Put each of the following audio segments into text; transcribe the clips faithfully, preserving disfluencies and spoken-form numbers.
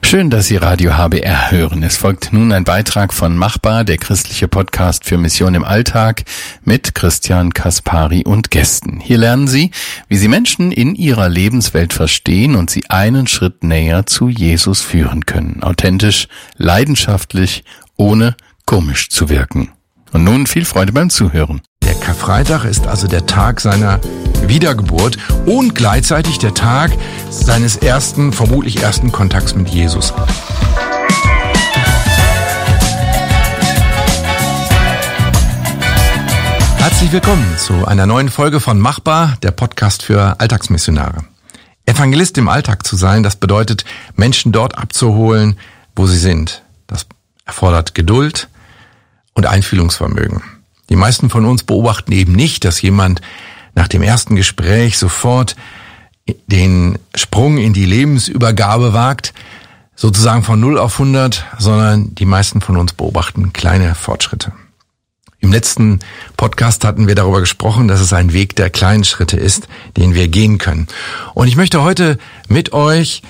Schön, dass Sie Radio H B R hören. Es folgt nun ein Beitrag von Machbar, der christliche Podcast für Mission im Alltag mit Christian Kaspari und Gästen. Hier lernen Sie, wie Sie Menschen in ihrer Lebenswelt verstehen und sie einen Schritt näher zu Jesus führen können. Authentisch, leidenschaftlich, ohne komisch zu wirken. Und nun viel Freude beim Zuhören. Der Karfreitag ist also der Tag seiner Wiedergeburt und gleichzeitig der Tag seines ersten, vermutlich ersten Kontakts mit Jesus. Herzlich willkommen zu einer neuen Folge von Machbar, der Podcast für Alltagsmissionare. Evangelist im Alltag zu sein, das bedeutet, Menschen dort abzuholen, wo sie sind. Das erfordert Geduld und Einfühlungsvermögen. Die meisten von uns beobachten eben nicht, dass jemand nach dem ersten Gespräch sofort den Sprung in die Lebensübergabe wagt, sozusagen von null auf hundert, sondern die meisten von uns beobachten kleine Fortschritte. Im letzten Podcast hatten wir darüber gesprochen, dass es ein Weg der kleinen Schritte ist, den wir gehen können. Und ich möchte heute mit euch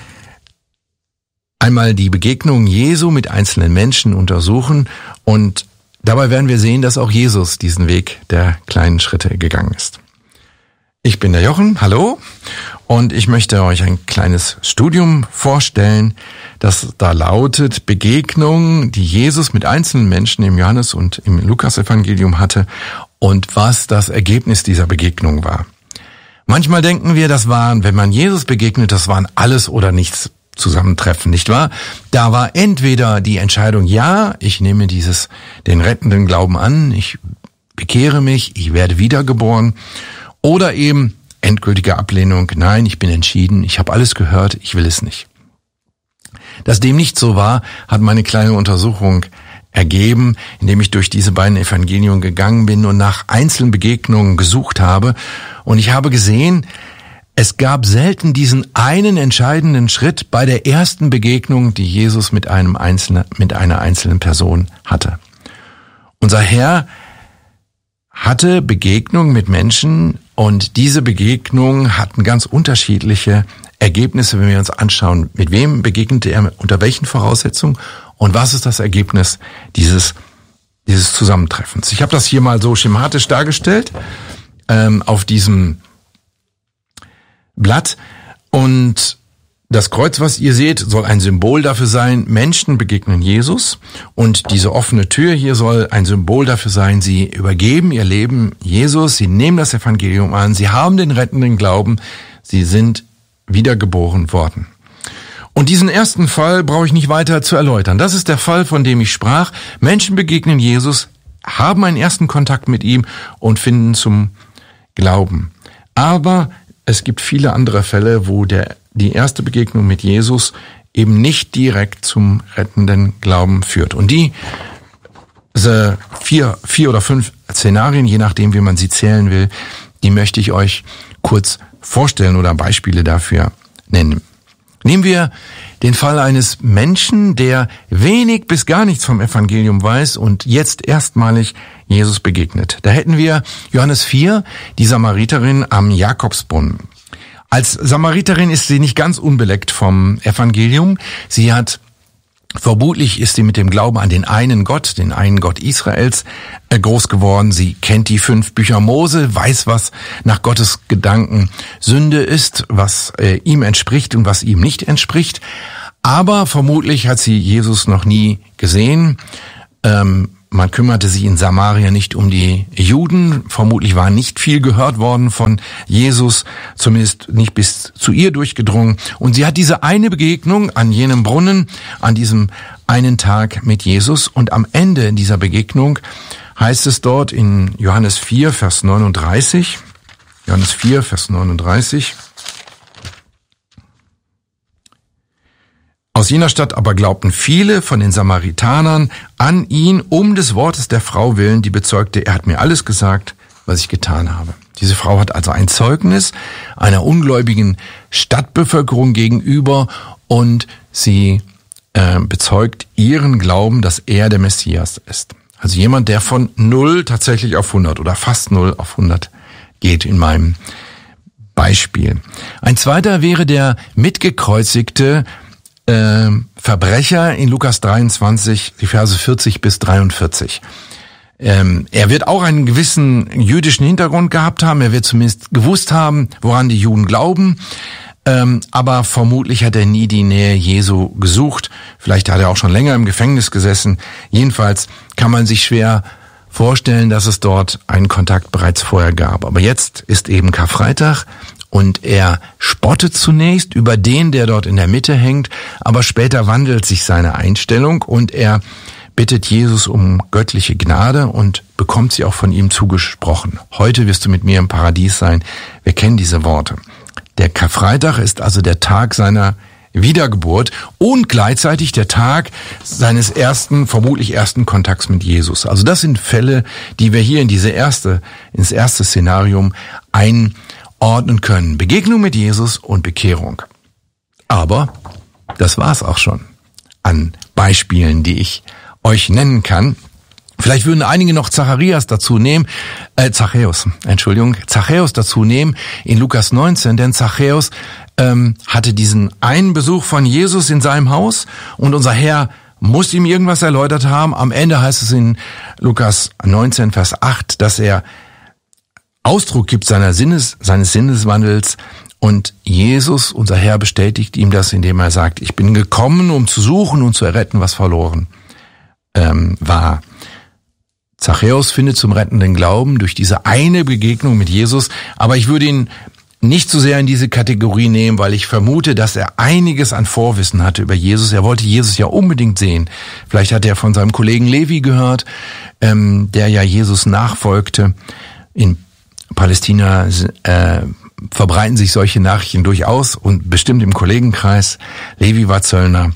einmal die Begegnung Jesu mit einzelnen Menschen untersuchen und dabei werden wir sehen, dass auch Jesus diesen Weg der kleinen Schritte gegangen ist. Ich bin der Jochen, hallo, und ich möchte euch ein kleines Studium vorstellen, das da lautet Begegnungen, die Jesus mit einzelnen Menschen im Johannes- und im Lukas-Evangelium hatte und was das Ergebnis dieser Begegnung war. Manchmal denken wir, das waren, wenn man Jesus begegnet, das waren alles oder nichts Zusammentreffen, nicht wahr? Da war entweder die Entscheidung, ja, ich nehme dieses, den rettenden Glauben an, ich bekehre mich, ich werde wiedergeboren, oder eben endgültige Ablehnung, nein, ich bin entschieden, ich habe alles gehört, ich will es nicht. Dass dem nicht so war, hat meine kleine Untersuchung ergeben, indem ich durch diese beiden Evangelien gegangen bin und nach einzelnen Begegnungen gesucht habe, und ich habe gesehen, es gab selten diesen einen entscheidenden Schritt bei der ersten Begegnung, die Jesus mit einem einzelnen, mit einer einzelnen Person hatte. Unser Herr hatte Begegnungen mit Menschen und diese Begegnungen hatten ganz unterschiedliche Ergebnisse, wenn wir uns anschauen, mit wem begegnete er, unter welchen Voraussetzungen und was ist das Ergebnis dieses, dieses Zusammentreffens. Ich habe das hier mal so schematisch dargestellt, ähm, auf diesem Blatt, und das Kreuz, was ihr seht, soll ein Symbol dafür sein, Menschen begegnen Jesus, und diese offene Tür hier soll ein Symbol dafür sein, sie übergeben ihr Leben Jesus, sie nehmen das Evangelium an, sie haben den rettenden Glauben, sie sind wiedergeboren worden. Und diesen ersten Fall brauche ich nicht weiter zu erläutern. Das ist der Fall, von dem ich sprach. Menschen begegnen Jesus, haben einen ersten Kontakt mit ihm und finden zum Glauben. Aber es gibt viele andere Fälle, wo der, die erste Begegnung mit Jesus eben nicht direkt zum rettenden Glauben führt. Und die diese vier, vier oder fünf Szenarien, je nachdem, wie man sie zählen will, die möchte ich euch kurz vorstellen oder Beispiele dafür nennen. Nehmen wir den Fall eines Menschen, der wenig bis gar nichts vom Evangelium weiß und jetzt erstmalig Jesus begegnet. Da hätten wir Johannes vier, die Samariterin am Jakobsbrunnen. Als Samariterin ist sie nicht ganz unbeleckt vom Evangelium. Sie hat, vermutlich ist sie mit dem Glauben an den einen Gott, den einen Gott Israels, groß geworden. Sie kennt die fünf Bücher Mose, weiß, was nach Gottes Gedanken Sünde ist, was äh, ihm entspricht und was ihm nicht entspricht. Aber vermutlich hat sie Jesus noch nie gesehen. Ähm, man kümmerte sich in Samaria nicht um die Juden. Vermutlich war nicht viel gehört worden von Jesus, zumindest nicht bis zu ihr durchgedrungen. Und sie hat diese eine Begegnung an jenem Brunnen, an diesem einen Tag mit Jesus. Und am Ende dieser Begegnung heißt es dort in Johannes vier, Vers neununddreißig, Johannes vier, Vers neununddreißig, aus jener Stadt aber glaubten viele von den Samaritanern an ihn, um des Wortes der Frau willen, die bezeugte, er hat mir alles gesagt, was ich getan habe. Diese Frau hat also ein Zeugnis einer ungläubigen Stadtbevölkerung gegenüber und sie äh, bezeugt ihren Glauben, dass er der Messias ist. Also jemand, der von null tatsächlich auf hundert oder fast null auf hundert geht in meinem Beispiel. Ein zweiter wäre der mitgekreuzigte äh, Verbrecher in Lukas dreiundzwanzig, die Verse vierzig bis dreiundvierzig. Ähm, er wird auch einen gewissen jüdischen Hintergrund gehabt haben, er wird zumindest gewusst haben, woran die Juden glauben, ähm, aber vermutlich hat er nie die Nähe Jesu gesucht. Vielleicht hat er auch schon länger im Gefängnis gesessen. Jedenfalls kann man sich schwer vorstellen, dass es dort einen Kontakt bereits vorher gab. Aber jetzt ist eben Karfreitag und er spottet zunächst über den, der dort in der Mitte hängt, aber später wandelt sich seine Einstellung und er bittet Jesus um göttliche Gnade und bekommt sie auch von ihm zugesprochen. Heute wirst du mit mir im Paradies sein. Wir kennen diese Worte. Der Karfreitag ist also der Tag seiner Wiedergeburt und gleichzeitig der Tag seines ersten, vermutlich ersten Kontakts mit Jesus. Also das sind Fälle, die wir hier in diese erste, ins erste Szenarium einordnen können. Begegnung mit Jesus und Bekehrung. Aber das war's auch schon an Beispielen, die ich euch nennen kann. Vielleicht würden einige noch Zacharias dazu nehmen, äh, Zachäus, Entschuldigung, Zachäus dazu nehmen in Lukas neunzehn, denn Zachäus ähm, hatte diesen einen Besuch von Jesus in seinem Haus und unser Herr muss ihm irgendwas erläutert haben. Am Ende heißt es in Lukas neunzehn, Vers acht, dass er Ausdruck gibt seiner Sinnes, seines Sinneswandels und Jesus, unser Herr, bestätigt ihm das, indem er sagt, ich bin gekommen, um zu suchen und zu erretten, was verloren ähm, war. Zachäus findet zum rettenden Glauben durch diese eine Begegnung mit Jesus, aber ich würde ihn nicht so sehr in diese Kategorie nehmen, weil ich vermute, dass er einiges an Vorwissen hatte über Jesus. Er wollte Jesus ja unbedingt sehen. Vielleicht hat er von seinem Kollegen Levi gehört, ähm, der ja Jesus nachfolgte. In Palästina äh, verbreiten sich solche Nachrichten durchaus und bestimmt im Kollegenkreis. Levi war Zöllner.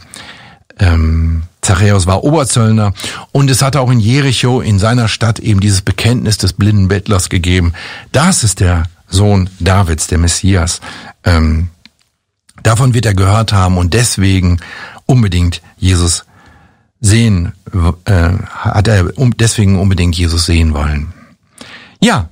Ähm, Zachäus war Oberzöllner und es hat auch in Jericho, in seiner Stadt, eben dieses Bekenntnis des blinden Bettlers gegeben. Das ist der Sohn Davids, der Messias. Ähm, davon wird er gehört haben und deswegen unbedingt Jesus sehen, äh, hat er um, deswegen unbedingt Jesus sehen wollen. Ja,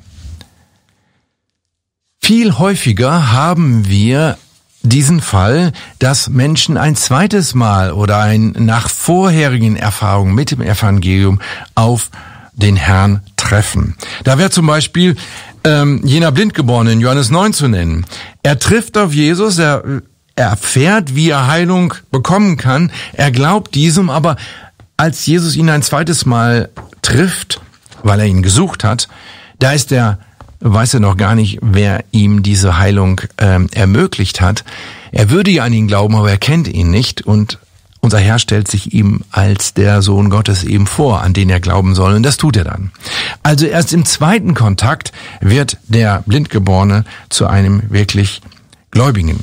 viel häufiger haben wir diesen Fall, dass Menschen ein zweites Mal oder ein nach vorherigen Erfahrungen mit dem Evangelium auf den Herrn treffen. Da wäre zum Beispiel ähm, jener Blindgeborene in Johannes neun zu nennen. Er trifft auf Jesus, er, er erfährt, wie er Heilung bekommen kann. Er glaubt diesem, aber als Jesus ihn ein zweites Mal trifft, weil er ihn gesucht hat, da ist er weiß er noch gar nicht, wer ihm diese Heilung ähm, ermöglicht hat. Er würde ja an ihn glauben, aber er kennt ihn nicht und unser Herr stellt sich ihm als der Sohn Gottes eben vor, an den er glauben soll und das tut er dann. Also erst im zweiten Kontakt wird der Blindgeborene zu einem wirklich Gläubigen.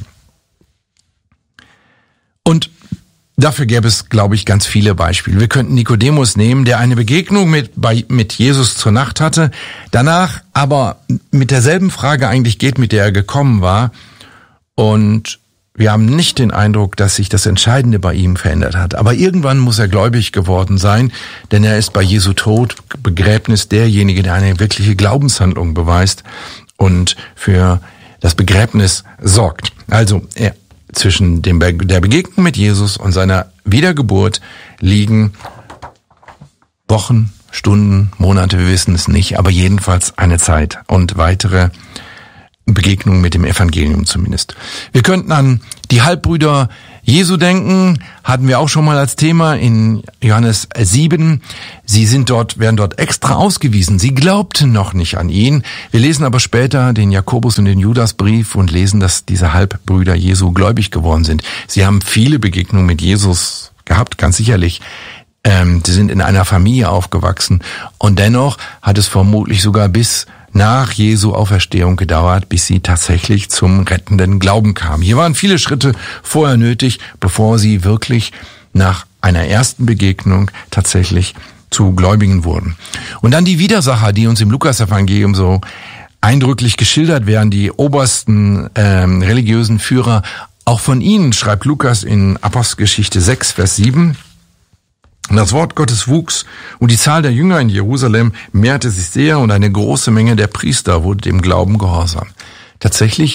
Und dafür gäbe es, glaube ich, ganz viele Beispiele. Wir könnten Nikodemus nehmen, der eine Begegnung mit, bei, mit Jesus zur Nacht hatte, danach aber mit derselben Frage eigentlich geht, mit der er gekommen war. Und wir haben nicht den Eindruck, dass sich das Entscheidende bei ihm verändert hat. Aber irgendwann muss er gläubig geworden sein, denn er ist bei Jesu Tod, Begräbnis derjenige, der eine wirkliche Glaubenshandlung beweist und für das Begräbnis sorgt. Also er Zwischen dem Be- der Begegnung mit Jesus und seiner Wiedergeburt liegen Wochen, Stunden, Monate, wir wissen es nicht, aber jedenfalls eine Zeit und weitere Begegnungen mit dem Evangelium zumindest. Wir könnten an die Halbbrüder Jesu denken, hatten wir auch schon mal als Thema in Johannes sieben. Sie sind dort, werden dort extra ausgewiesen. Sie glaubten noch nicht an ihn. Wir lesen aber später den Jakobus- und den Judasbrief und lesen, dass diese Halbbrüder Jesu gläubig geworden sind. Sie haben viele Begegnungen mit Jesus gehabt, ganz sicherlich. Ähm, sie sind in einer Familie aufgewachsen und dennoch hat es vermutlich sogar bis nach Jesu Auferstehung gedauert, bis sie tatsächlich zum rettenden Glauben kamen. Hier waren viele Schritte vorher nötig, bevor sie wirklich nach einer ersten Begegnung tatsächlich zu Gläubigen wurden. Und dann die Widersacher, die uns im Lukas-Evangelium so eindrücklich geschildert werden, die obersten ähm, religiösen Führer. Auch von ihnen schreibt Lukas in Apostelgeschichte sechs, Vers sieben, und das Wort Gottes wuchs und die Zahl der Jünger in Jerusalem mehrte sich sehr und eine große Menge der Priester wurde dem Glauben gehorsam. Tatsächlich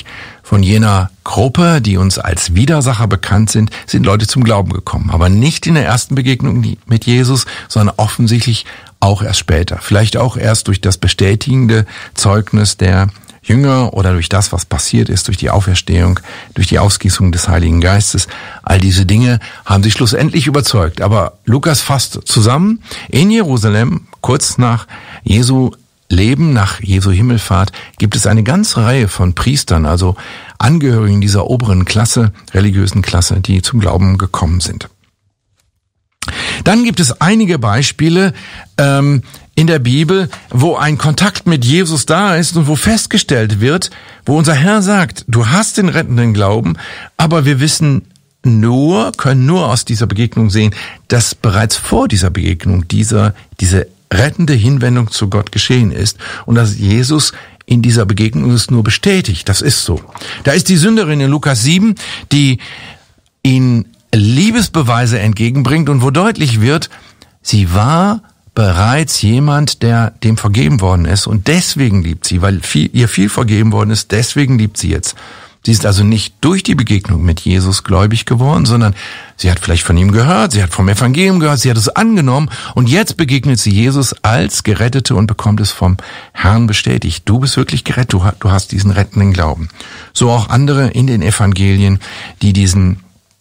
von jener Gruppe, die uns als Widersacher bekannt sind, sind Leute zum Glauben gekommen. Aber nicht in der ersten Begegnung mit Jesus, sondern offensichtlich auch erst später. Vielleicht auch erst durch das bestätigende Zeugnis der Jünger oder durch das, was passiert ist, durch die Auferstehung, durch die Ausgießung des Heiligen Geistes. All diese Dinge haben sie schlussendlich überzeugt. Aber Lukas fasst zusammen, in Jerusalem, kurz nach Jesu Leben, nach Jesu Himmelfahrt, gibt es eine ganze Reihe von Priestern, also Angehörigen dieser oberen Klasse, religiösen Klasse, die zum Glauben gekommen sind. Dann gibt es einige Beispiele ähm, in der Bibel, wo ein Kontakt mit Jesus da ist und wo festgestellt wird, wo unser Herr sagt, du hast den rettenden Glauben, aber wir wissen nur, können nur aus dieser Begegnung sehen, dass bereits vor dieser Begegnung dieser diese rettende Hinwendung zu Gott geschehen ist und dass Jesus in dieser Begegnung es nur bestätigt. Das ist so. Da ist die Sünderin in Lukas sieben, die ihn Liebesbeweise entgegenbringt und wo deutlich wird, sie war bereits jemand, der dem vergeben worden ist und deswegen liebt sie, weil viel, ihr viel vergeben worden ist, deswegen liebt sie jetzt. Sie ist also nicht durch die Begegnung mit Jesus gläubig geworden, sondern sie hat vielleicht von ihm gehört, sie hat vom Evangelium gehört, sie hat es angenommen und jetzt begegnet sie Jesus als Gerettete und bekommt es vom Herrn bestätigt. Du bist wirklich gerettet, du hast diesen rettenden Glauben. So auch andere in den Evangelien, die diesen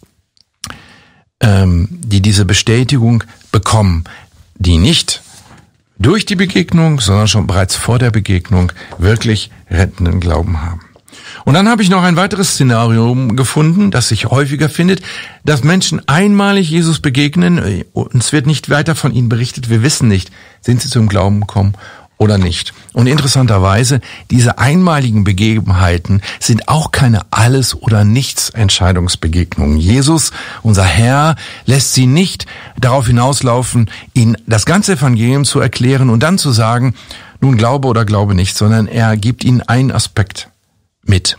die diese Bestätigung bekommen, die nicht durch die Begegnung, sondern schon bereits vor der Begegnung wirklich rettenden Glauben haben. Und dann habe ich noch ein weiteres Szenario gefunden, das sich häufiger findet, dass Menschen einmalig Jesus begegnen und es wird nicht weiter von ihnen berichtet. Wir wissen nicht, sind sie zum Glauben gekommen oder nicht. Und interessanterweise, diese einmaligen Begebenheiten sind auch keine Alles- oder Nichts-Entscheidungsbegegnungen. Jesus, unser Herr, lässt sie nicht darauf hinauslaufen, ihnen das ganze Evangelium zu erklären und dann zu sagen, nun glaube oder glaube nicht, sondern er gibt ihnen einen Aspekt mit.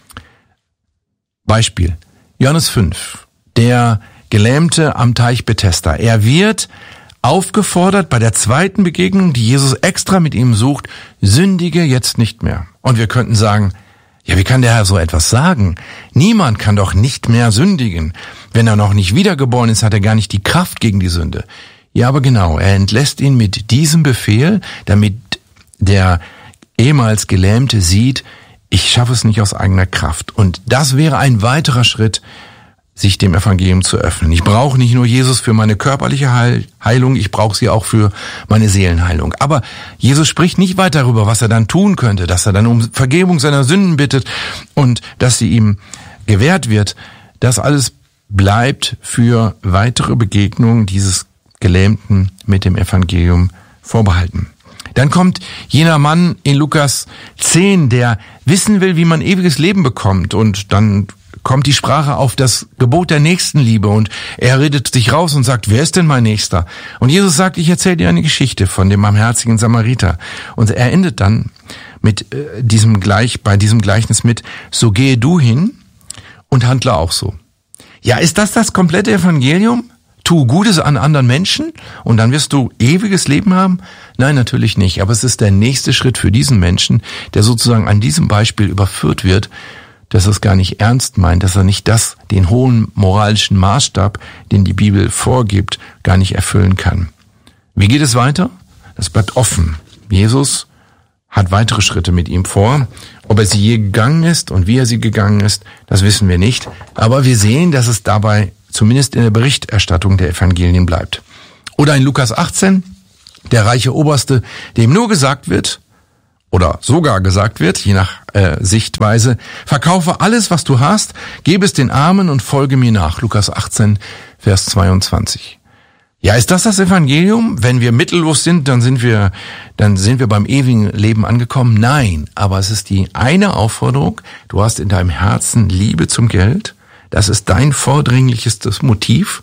Beispiel, Johannes fünf, der Gelähmte am Teich Bethesda. Er wird aufgefordert bei der zweiten Begegnung, die Jesus extra mit ihm sucht, sündige jetzt nicht mehr. Und wir könnten sagen, ja, wie kann der Herr so etwas sagen? Niemand kann doch nicht mehr sündigen. Wenn er noch nicht wiedergeboren ist, hat er gar nicht die Kraft gegen die Sünde. Ja, aber genau, er entlässt ihn mit diesem Befehl, damit der ehemals Gelähmte sieht, ich schaffe es nicht aus eigener Kraft. Und das wäre ein weiterer Schritt, sich dem Evangelium zu öffnen. Ich brauche nicht nur Jesus für meine körperliche Heilung, ich brauche sie auch für meine Seelenheilung. Aber Jesus spricht nicht weiter darüber, was er dann tun könnte, dass er dann um Vergebung seiner Sünden bittet und dass sie ihm gewährt wird. Das alles bleibt für weitere Begegnungen dieses Gelähmten mit dem Evangelium vorbehalten. Dann kommt jener Mann in Lukas zehn, der wissen will, wie man ewiges Leben bekommt und dann kommt die Sprache auf das Gebot der Nächstenliebe und er redet sich raus und sagt, wer ist denn mein Nächster? Und Jesus sagt, ich erzähle dir eine Geschichte von dem barmherzigen Samariter. Und er endet dann mit äh, diesem Gleich, bei diesem Gleichnis mit, so gehe du hin und handle auch so. Ja, ist das das komplette Evangelium? Tu Gutes an anderen Menschen und dann wirst du ewiges Leben haben? Nein, natürlich nicht. Aber es ist der nächste Schritt für diesen Menschen, der sozusagen an diesem Beispiel überführt wird, dass er es gar nicht ernst meint, dass er nicht das, den hohen moralischen Maßstab, den die Bibel vorgibt, gar nicht erfüllen kann. Wie geht es weiter? Das bleibt offen. Jesus hat weitere Schritte mit ihm vor. Ob er sie je gegangen ist und wie er sie gegangen ist, das wissen wir nicht. Aber wir sehen, dass es dabei zumindest in der Berichterstattung der Evangelien bleibt. Oder in Lukas achtzehn, der reiche Oberste, dem nur gesagt wird, oder sogar gesagt wird, je nach äh, Sichtweise, verkaufe alles, was du hast, gebe es den Armen und folge mir nach. Lukas achtzehn, Vers zweiundzwanzig. Ja, ist das das Evangelium? Wenn wir mittellos sind, dann sind wir, dann sind wir beim ewigen Leben angekommen? Nein, aber es ist die eine Aufforderung. Du hast in deinem Herzen Liebe zum Geld. Das ist dein vordringlichstes Motiv.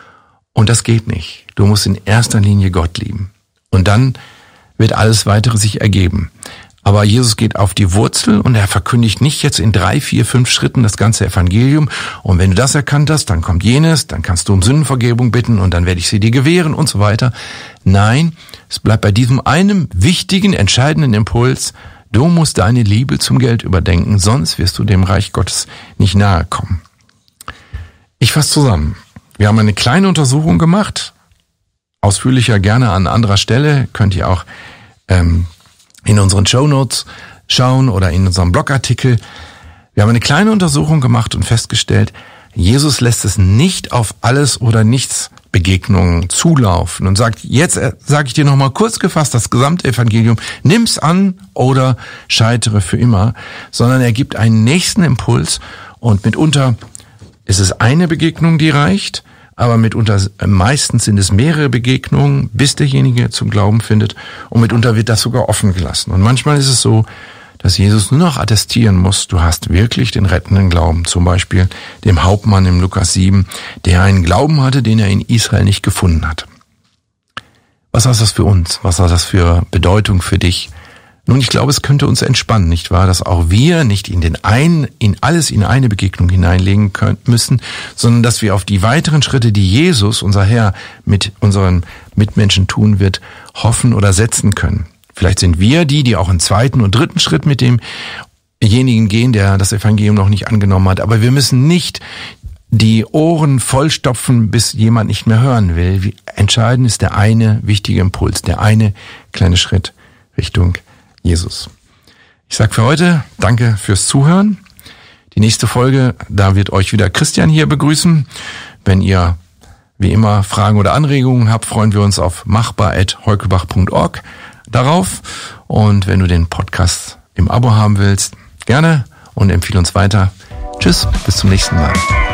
Und das geht nicht. Du musst in erster Linie Gott lieben. Und dann wird alles weitere sich ergeben. Aber Jesus geht auf die Wurzel und er verkündigt nicht jetzt in drei, vier, fünf Schritten das ganze Evangelium. Und wenn du das erkannt hast, dann kommt jenes, dann kannst du um Sündenvergebung bitten und dann werde ich sie dir gewähren und so weiter. Nein, es bleibt bei diesem einen wichtigen, entscheidenden Impuls. Du musst deine Liebe zum Geld überdenken, sonst wirst du dem Reich Gottes nicht nahe kommen. Ich fasse zusammen. Wir haben eine kleine Untersuchung gemacht, ausführlicher gerne an anderer Stelle, könnt ihr auch ähm, in unseren Shownotes schauen oder in unserem Blogartikel. Wir haben eine kleine Untersuchung gemacht und festgestellt, Jesus lässt es nicht auf alles oder nichts Begegnungen zulaufen und sagt, jetzt sage ich dir nochmal kurz gefasst das gesamte Evangelium, nimm's an oder scheitere für immer, sondern er gibt einen nächsten Impuls und mitunter ist es eine Begegnung, die reicht, aber mitunter meistens sind es mehrere Begegnungen, bis derjenige zum Glauben findet und mitunter wird das sogar offen gelassen. Und manchmal ist es so, dass Jesus nur noch attestieren muss, du hast wirklich den rettenden Glauben. Zum Beispiel dem Hauptmann im Lukas sieben, der einen Glauben hatte, den er in Israel nicht gefunden hat. Was heißt das für uns? Was hat das für Bedeutung für dich? Nun, ich glaube, es könnte uns entspannen, nicht wahr? Dass auch wir nicht in den einen, in alles in eine Begegnung hineinlegen können, müssen, sondern dass wir auf die weiteren Schritte, die Jesus, unser Herr, mit unseren Mitmenschen tun wird, hoffen oder setzen können. Vielleicht sind wir die, die auch einen zweiten und dritten Schritt mit demjenigen gehen, der das Evangelium noch nicht angenommen hat. Aber wir müssen nicht die Ohren vollstopfen, bis jemand nicht mehr hören will. Entscheidend ist der eine wichtige Impuls, der eine kleine Schritt Richtung Jesus. Ich sage für heute danke fürs Zuhören. Die nächste Folge, da wird euch wieder Christian hier begrüßen. Wenn ihr wie immer Fragen oder Anregungen habt, freuen wir uns auf machbar at heukebach punkt org darauf. Und wenn du den Podcast im Abo haben willst, gerne und empfehle uns weiter. Tschüss, bis zum nächsten Mal.